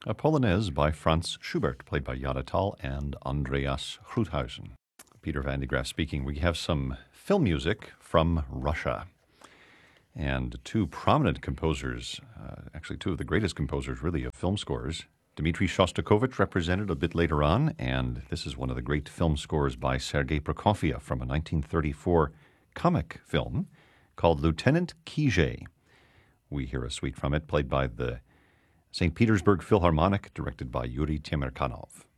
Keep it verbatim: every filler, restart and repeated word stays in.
A Polonaise by Franz Schubert, played by Jana Tal and Andreas Gruthuysen. Peter Van de Graaf speaking. We have some film music from Russia. And two prominent composers, uh, actually two of the greatest composers, really, of film scores. Dmitri Shostakovich represented a bit later on, and this is one of the great film scores by Sergei Prokofiev from a nineteen thirty-four comic film called Lieutenant Kijé. We hear a suite from it, played by the Saint Petersburg Philharmonic, directed by Yuri Temirkanov.